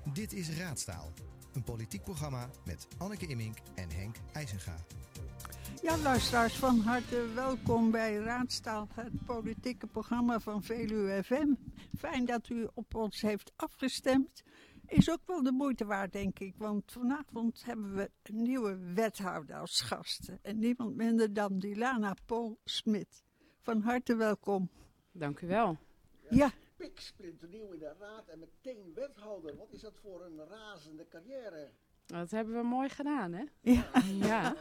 Dit is Raadstaal, een politiek programma met Anneke Immink en Henk IJzenga. Ja, luisteraars, van harte welkom bij Raadstaal, het politieke programma van Veluwe FM. Fijn dat u op ons heeft afgestemd. Is ook wel de moeite waard, denk ik, want vanavond hebben we een nieuwe wethouder als gast. En niemand minder dan Dilana Pool-Smit. Van harte welkom. Dank u wel. Ja. Splinternieuw in de raad en meteen wethouder. Wat is dat voor een razende carrière? Dat hebben we mooi gedaan, hè? Ja. Ja.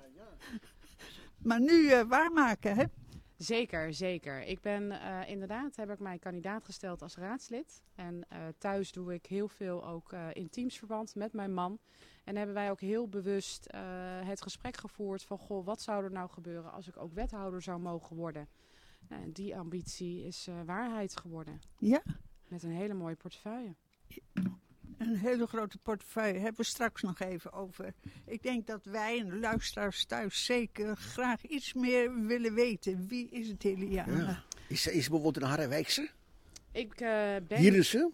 Maar nu waarmaken, hè? Zeker. Ik ben inderdaad, heb ik mij kandidaat gesteld als raadslid. En thuis doe ik heel veel ook in teamsverband met mijn man. En hebben wij ook heel bewust het gesprek gevoerd van, goh, wat zou er nou gebeuren als ik ook wethouder zou mogen worden? En die ambitie is waarheid geworden. Ja. Met een hele mooie portefeuille. Een hele grote portefeuille hebben we straks nog even over. Ik denk dat wij en de luisteraars thuis zeker graag iets meer willen weten. Wie is het, Dilana? Ja. Is ze bijvoorbeeld een Harderwijkse? Ik ben... Hier is ze?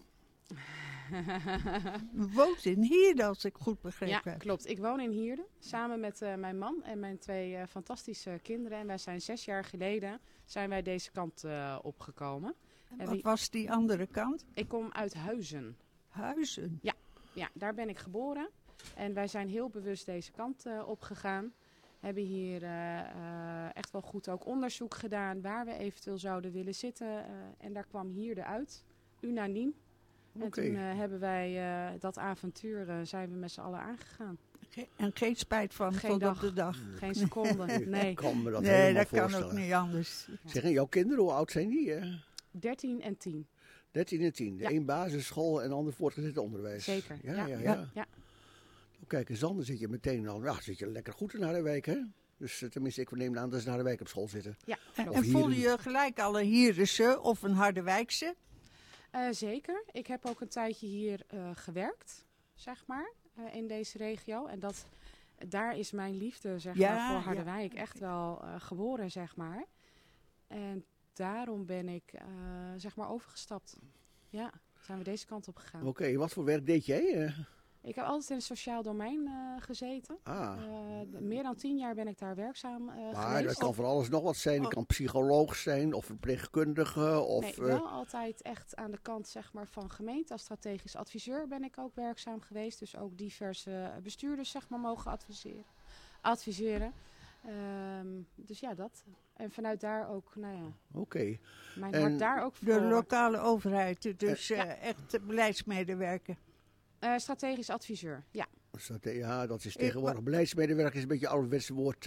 Woont in Hierden, als ik goed begrepen heb. Ja, klopt. Ik woon in Hierden samen met mijn man en mijn twee fantastische kinderen. En wij zijn 6 jaar geleden deze kant opgekomen. En wat was die andere kant? Ik kom uit Huizen. Huizen? Ja, daar ben ik geboren. En wij zijn heel bewust deze kant opgegaan. Hebben hier echt wel goed ook onderzoek gedaan waar we eventueel zouden willen zitten. En daar kwam Hierden uit, unaniem. En toen hebben wij dat avontuur zijn we met z'n allen aangegaan. En geen spijt van Geen tot dag. op de dag. Geen seconde, nee. Ik kan me dat Nee, helemaal dat kan voorstellen. ook niet anders. Zeg, en jouw kinderen, hoe oud zijn die? 13 en 10. 13 en 10. De Ja. een basisschool en de ander voortgezet onderwijs. Zeker. Ja. Kijk, in Zanden zit je meteen al, zit je lekker goed in Harderwijk, hè? Dus tenminste, ik neem aan dat ze in Harderwijk op school zitten. Ja, En klopt. voelde je gelijk al een Hierdense of een Harderwijkse? Zeker. Ik heb ook een tijdje hier gewerkt, zeg maar, in deze regio. En daar is mijn liefde, zeg maar, voor Harderwijk echt wel geboren, zeg maar. En daarom ben ik, zeg maar, overgestapt. Ja, zijn we deze kant op gegaan. Oké, wat voor werk deed jij? Ik heb altijd in het sociaal domein gezeten. Meer dan 10 jaar ben ik daar werkzaam Maar geweest. dat kan voor alles nog wat zijn. Het kan psycholoog zijn of verpleegkundige. Of, Nee, wel altijd echt aan de kant, zeg maar, van gemeente. Als strategisch adviseur ben ik ook werkzaam geweest. Dus ook diverse bestuurders, zeg maar, mogen adviseren. Dus ja, dat. En vanuit daar ook, Oké. mijn hart daar ook voor. De lokale overheid, dus echt beleidsmedewerker. Strategisch adviseur, ja. Ja, dat is tegenwoordig. Beleidsmedewerker is een beetje een ouderwetse woord.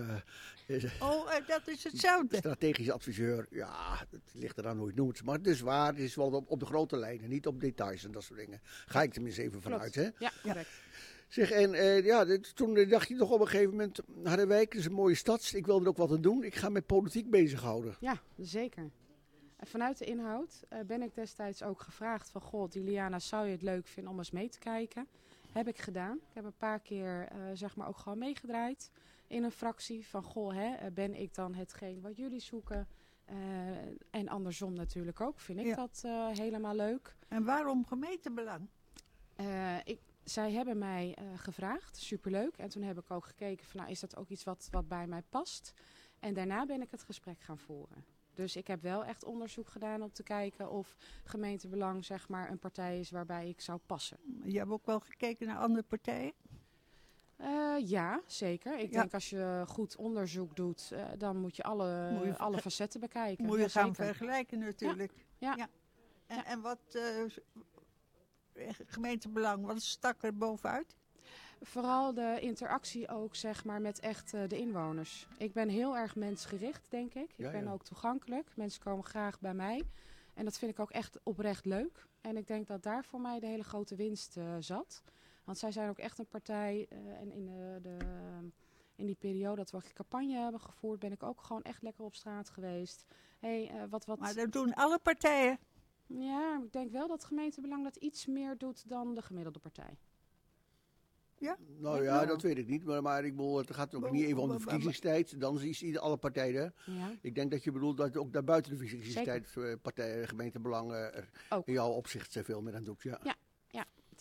Dat is hetzelfde. Strategisch adviseur, ja, het ligt eraan hoe je het noemt. Maar het is waar, het is wel op de grote lijnen, niet op details en dat soort dingen. Ga ik tenminste even vanuit, hè? Ja, correct. Zeg, en toen dacht je toch op een gegeven moment, Harderwijk is een mooie stad, ik wil er ook wat aan doen. Ik ga met politiek bezighouden. Ja, zeker. En vanuit de inhoud ben ik destijds ook gevraagd van, goh, Dilana, zou je het leuk vinden om eens mee te kijken? Heb ik gedaan. Ik heb een paar keer, zeg maar, ook gewoon meegedraaid in een fractie van, goh, ben ik dan hetgeen wat jullie zoeken? En andersom natuurlijk ook, vind ik dat helemaal leuk. En waarom gemeentebelang? Zij hebben mij gevraagd, superleuk. En toen heb ik ook gekeken van, is dat ook iets wat bij mij past? En daarna ben ik het gesprek gaan voeren. Dus ik heb wel echt onderzoek gedaan om te kijken of gemeentebelang, zeg maar, een partij is waarbij ik zou passen. Je hebt ook wel gekeken naar andere partijen? Ja, zeker. Ik denk als je goed onderzoek doet, dan moet je alle facetten bekijken. Moet je gaan zeker. vergelijken natuurlijk. Ja. En wat gemeentebelang, wat stak er bovenuit? Vooral de interactie ook, zeg maar, met echt de inwoners. Ik ben heel erg mensgericht, denk ik. Ik ben ook toegankelijk. Mensen komen graag bij mij. En dat vind ik ook echt oprecht leuk. En ik denk dat daar voor mij de hele grote winst zat. Want zij zijn ook echt een partij. En in die periode dat we ook campagne hebben gevoerd, ben ik ook gewoon echt lekker op straat geweest. Maar dat doen alle partijen. Ja, ik denk wel dat gemeentebelang dat iets meer doet dan de gemiddelde partij. Ja? Nou ja, dat weet ik niet. Maar ik bedoel, het gaat ook niet even om de verkiezingstijd. Dan is alle partijen. Ja. Ik denk dat je bedoelt dat ook daarbuiten de verkiezingstijd partijen, gemeentebelang in jouw opzicht veel meer aan doet. Ja. Ja, het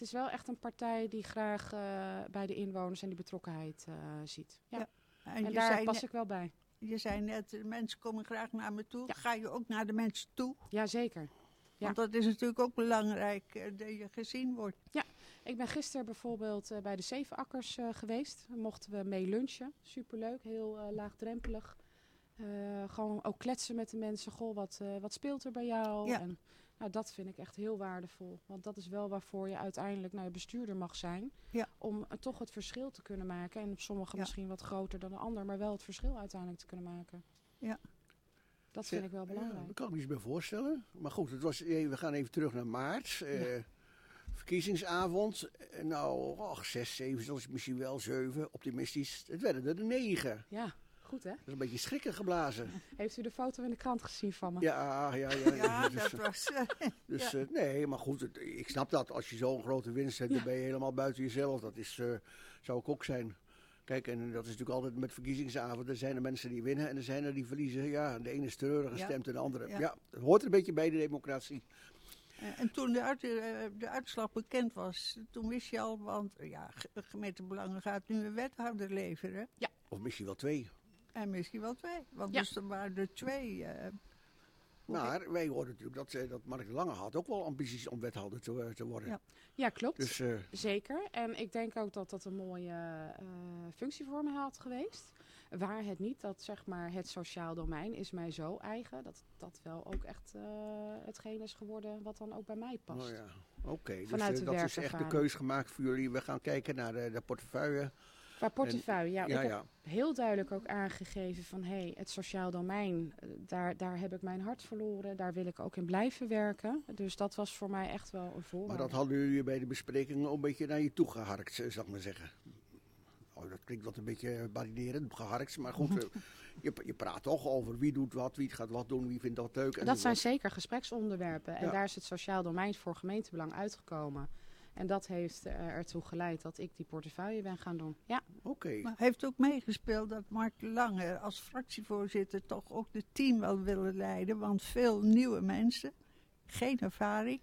is wel echt een partij die graag bij de inwoners en die betrokkenheid ziet. Ja. En daar pas ik wel bij. Je zei net, de mensen komen graag naar me toe. Ja. Ga je ook naar de mensen toe? Jazeker. Ja. Want dat is natuurlijk ook belangrijk, dat je gezien wordt. Ja, ik ben gisteren bijvoorbeeld bij de Zevenakkers geweest. Daar mochten we mee lunchen. Superleuk, heel laagdrempelig. Gewoon ook kletsen met de mensen. Goh, wat speelt er bij jou? Ja. En, dat vind ik echt heel waardevol. Want dat is wel waarvoor je uiteindelijk bestuurder mag zijn. Ja. Om toch het verschil te kunnen maken. En op sommigen misschien wat groter dan de ander. Maar wel het verschil uiteindelijk te kunnen maken. Ja. Dat vind ik wel belangrijk. Ja, dat kan ik me iets bij voorstellen. Maar goed, we gaan even terug naar maart. Verkiezingsavond. 6, 7, misschien wel 7. Optimistisch. Het werden er 9. Ja, goed hè? Dat is een beetje schrikken geblazen. Heeft u de foto in de krant gezien van me? Ja. Ja, dat was... Nee, maar goed, ik snap dat. Als je zo'n grote winst hebt, dan ben je helemaal buiten jezelf. Dat is, zou ik ook zijn. Kijk, en dat is natuurlijk altijd met verkiezingsavond. Er zijn er mensen die winnen en er zijn er die verliezen. Ja, de ene is treurig gestemd en de andere. Ja, dat hoort er een beetje bij de democratie. En toen de uitslag bekend was, toen wist je al, want gemeente Belangen gaat nu een wethouder leveren. Ja. Of misschien wel 2. En misschien wel 2, want dus er waren er 2. Maar wij hoorden natuurlijk dat Mark de Lange had ook wel ambities om wethouder te worden. Ja, klopt. Dus, zeker. En ik denk ook dat dat een mooie functie voor me had geweest. Waar het niet, dat zeg maar het sociaal domein is mij zo eigen. Dat dat wel ook echt hetgeen is geworden wat dan ook bij mij past. Oh ja, oké. Vanuit Dus de dat is echt de keus gemaakt voor jullie. We gaan kijken naar de portefeuille. Qua portefeuille, ik ja. heb heel duidelijk ook aangegeven van het sociaal domein, daar heb ik mijn hart verloren. Daar wil ik ook in blijven werken. Dus dat was voor mij echt wel een voorwaarde. Maar dat hadden jullie bij de bespreking een beetje naar je toe geharkt, zal ik maar zeggen. Oh, dat klinkt wat een beetje barinerend, geharkt. Maar goed, je praat toch over wie doet wat, wie gaat wat doen, wie vindt dat leuk. En dat zijn zeker gespreksonderwerpen. En daar is het sociaal domein voor gemeentebelang uitgekomen. En dat heeft ertoe geleid dat ik die portefeuille ben gaan doen. Ja. Oké. Maar heeft ook meegespeeld dat Mark de Lange als fractievoorzitter toch ook het team wel willen leiden. Want veel nieuwe mensen, geen ervaring.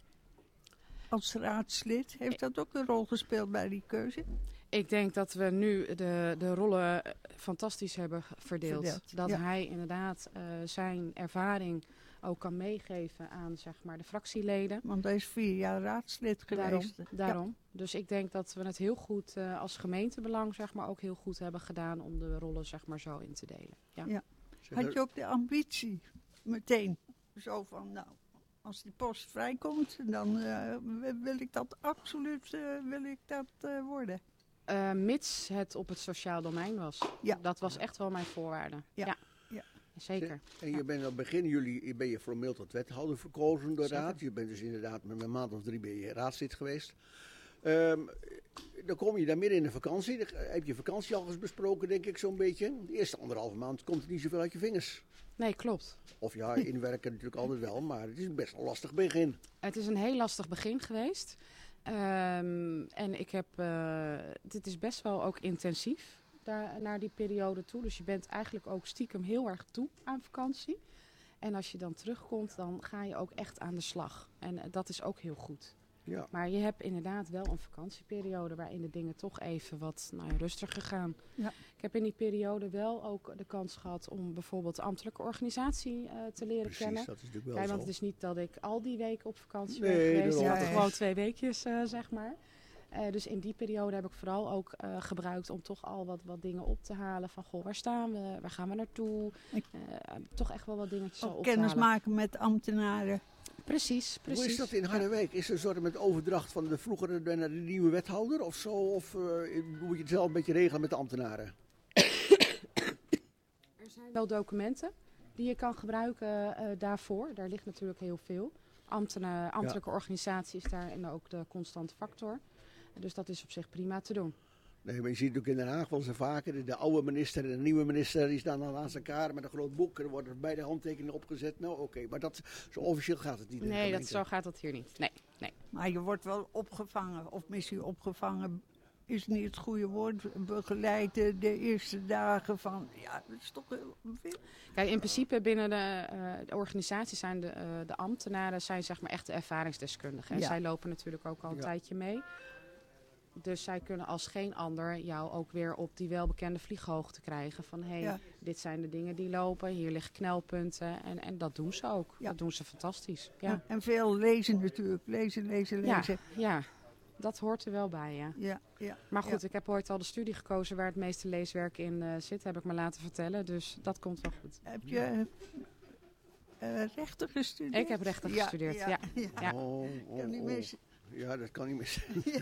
Als raadslid, heeft dat ook een rol gespeeld bij die keuze? Ik denk dat we nu de rollen fantastisch hebben verdeeld. Dat hij inderdaad zijn ervaring ook kan meegeven aan zeg maar, de fractieleden. Want hij is 4 jaar raadslid geweest. Daarom. Ja. Dus ik denk dat we het heel goed als gemeentebelang zeg maar, ook heel goed hebben gedaan om de rollen zeg maar, zo in te delen. Ja. Had je ook de ambitie meteen zo van als die post vrijkomt, dan wil ik dat absoluut worden. Mits het op het sociaal domein was. Ja. Dat was echt wel mijn voorwaarde. Ja. Zeker. En je bent op begin juli ben je formeel tot wethouder verkozen door de raad. Je bent dus inderdaad met een maand of 3 ben je raadslid geweest. Dan kom je daar midden in de vakantie. Dan heb je vakantie al eens besproken, denk ik zo'n beetje. De eerste 1,5 maand komt er niet zoveel uit je vingers. Nee, klopt. Of ja, inwerken natuurlijk altijd wel, maar het is een best een lastig begin. Het is een heel lastig begin geweest. En ik heb, dit is best wel ook intensief naar die periode toe. Dus je bent eigenlijk ook stiekem heel erg toe aan vakantie. En als je dan terugkomt, dan ga je ook echt aan de slag. En dat is ook heel goed. Ja. Maar je hebt inderdaad wel een vakantieperiode waarin de dingen toch even wat rustiger gaan. Ja. Ik heb in die periode wel ook de kans gehad om bijvoorbeeld de ambtelijke organisatie te leren kennen. Dat is natuurlijk wel zo. Want het is niet dat ik al die weken op vakantie ben geweest. Ik had gewoon 2 weekjes, zeg maar. Dus in die periode heb ik vooral ook gebruikt om toch al wat dingen op te halen. Van, goh, waar staan we? Waar gaan we naartoe? Toch echt wel wat dingetjes op te halen. Kennis maken met ambtenaren. Precies. Hoe is dat in Harderwijk? Is er een soort met overdracht van de vroegere naar de nieuwe wethouder of zo? Of moet je het zelf een beetje regelen met de ambtenaren? Er zijn wel documenten die je kan gebruiken daarvoor. Daar ligt natuurlijk heel veel. Ambtelijke organisatie is daarin ook de constante factor. Dus dat is op zich prima te doen. Nee, maar je ziet ook in Den Haag wel zo vaker. De oude minister en de nieuwe minister die staan dan naast elkaar met een groot boek. Er worden beide handtekeningen opgezet. Nou oké, maar zo officieel gaat het niet. Nee, zo gaat dat hier niet. Nee. Maar je wordt wel opgevangen of misschien opgevangen is niet het goede woord, begeleiden de eerste dagen van, ja, dat is toch heel veel. Kijk, in principe binnen de organisatie zijn de ambtenaren zijn zeg maar echt de ervaringsdeskundigen. En zij lopen natuurlijk ook al een tijdje mee. Dus zij kunnen als geen ander jou ook weer op die welbekende vlieghoogte krijgen. Van dit zijn de dingen die lopen, hier liggen knelpunten. En dat doen ze ook. Ja. Dat doen ze fantastisch. Ja. En veel lezen natuurlijk. Lezen. Ja, dat hoort er wel bij, ja. Maar goed, ik heb ooit al de studie gekozen waar het meeste leeswerk in zit. Heb ik me laten vertellen. Dus dat komt wel goed. Heb je rechten gestudeerd? Ik heb rechten gestudeerd, ja. Kan niet mis. Ja, dat kan niet meer zijn.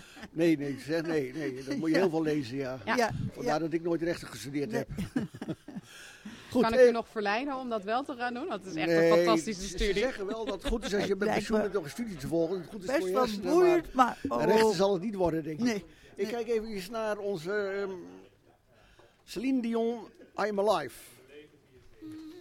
Nee. Dan moet je heel veel lezen, ja. Vandaar dat ik nooit rechten gestudeerd heb. Goed, kan ik u nog verleiden om dat wel te gaan doen? Want het is echt een fantastische studie. Ze zeggen wel dat het goed is als je met pensioen bent nog een studie te volgen. Het goed is voor je hersenen, boeiend, maar rechten zal het niet worden, denk ik. Nee. Ik kijk even naar onze Celine Dion, I'm Alive.